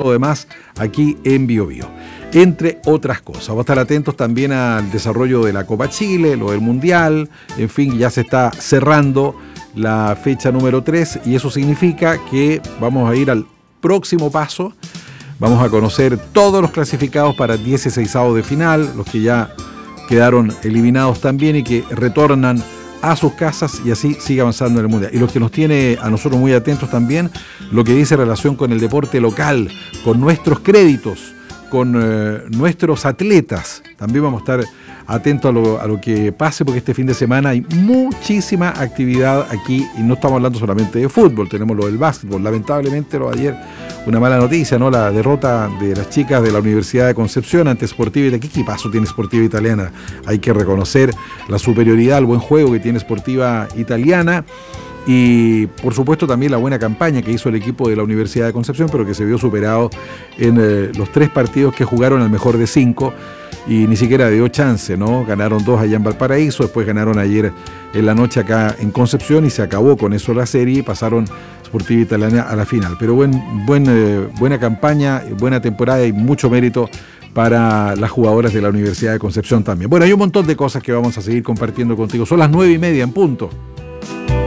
lo demás aquí en Biobío, entre otras cosas. Vamos a estar atentos también al desarrollo de la Copa Chile, lo del Mundial, en fin, ya se está cerrando la fecha número 3 y eso significa que vamos a ir al próximo paso. Vamos a conocer todos los clasificados para 16avos de final, los que ya quedaron eliminados también y que retornan a sus casas y así sigue avanzando en el Mundial. Y lo que nos tiene a nosotros muy atentos también, lo que dice relación con el deporte local, con nuestros créditos, con nuestros atletas. También vamos a estar atentos a lo que pase, porque este fin de semana hay muchísima actividad aquí y no estamos hablando solamente de fútbol, tenemos lo del básquetbol. Lamentablemente lo de ayer, una mala noticia, ¿no? La derrota de las chicas de la Universidad de Concepción ante Sportiva Italiana. ¿Qué equipazo tiene Sportiva Italiana? Hay que reconocer la superioridad, el buen juego que tiene Sportiva Italiana. Y por supuesto también la buena campaña que hizo el equipo de la Universidad de Concepción, pero que se vio superado en los 3 partidos que jugaron al mejor de 5 y ni siquiera dio chance, ¿no? Ganaron 2 allá en Valparaíso, después ganaron ayer en la noche acá en Concepción y se acabó con eso la serie y pasaron Sportiva Italiana a la final. Pero buena campaña, buena temporada y mucho mérito para las jugadoras de la Universidad de Concepción también. Bueno, hay un montón de cosas que vamos a seguir compartiendo contigo. Son las 9:30 en punto.